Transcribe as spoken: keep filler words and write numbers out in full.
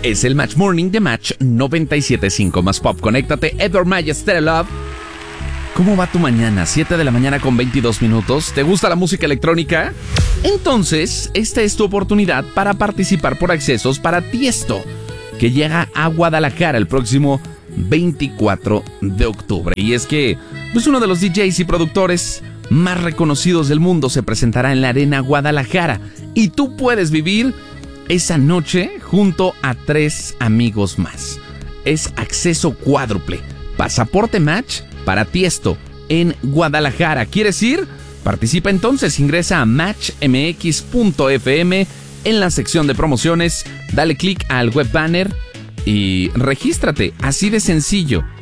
Es el Match Morning de Match noventa y siete punto cinco más Pop. Conéctate, Edward Maya, Stereo Love. ¿Cómo va tu mañana? siete de la mañana con veintidós minutos. ¿Te gusta la música electrónica? Entonces, esta es tu oportunidad para participar por accesos para Tiesto, que llega a Guadalajara el próximo veinticuatro de octubre. Y es que, pues uno de los D Js y productores más reconocidos del mundo se presentará en la Arena Guadalajara. Y tú puedes vivir esa noche junto a tres amigos más. Es acceso cuádruple. Pasaporte Match para Tiesto en Guadalajara. ¿Quieres ir? Participa entonces. Ingresa a match m x punto f m en la sección de promociones. Dale clic al web banner y regístrate. Así de sencillo.